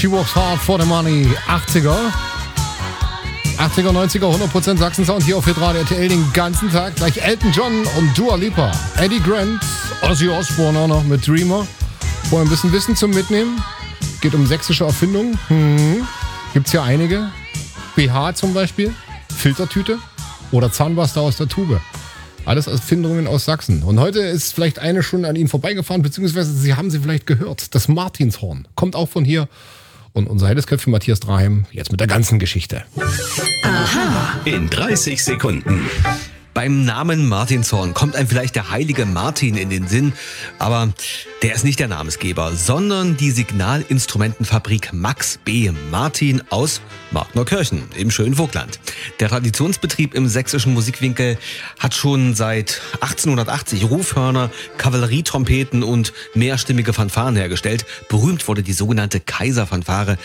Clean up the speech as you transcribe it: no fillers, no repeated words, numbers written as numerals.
She Works Hard for the Money, 80er, 90er, 100% Sachsen-Sound hier auf Hitradio RTL den ganzen Tag. Gleich Elton John und Dua Lipa, Eddie Grant, Ozzy Osbourne auch noch mit Dreamer. Vorher ein bisschen Wissen zum Mitnehmen. Geht um sächsische Erfindungen. Gibt's ja einige. BH zum Beispiel, Filtertüte oder Zahnpasta aus der Tube. Alles Erfindungen aus Sachsen. Und heute ist vielleicht eine schon an Ihnen vorbeigefahren, beziehungsweise Sie haben sie vielleicht gehört. Das Martinshorn kommt auch von hier. Und unser Heidesköpfchen Matthias Draheim jetzt mit der ganzen Geschichte. Aha. In 30 Sekunden. Beim Namen Martinshorn kommt einem vielleicht der heilige Martin in den Sinn, aber der ist nicht der Namensgeber, sondern die Signalinstrumentenfabrik Max B. Martin aus Markneukirchen im schönen Vogtland. Der Traditionsbetrieb im sächsischen Musikwinkel hat schon seit 1880 Rufhörner, Kavallerietrompeten und mehrstimmige Fanfaren hergestellt. Berühmt wurde die sogenannte Kaiserfanfare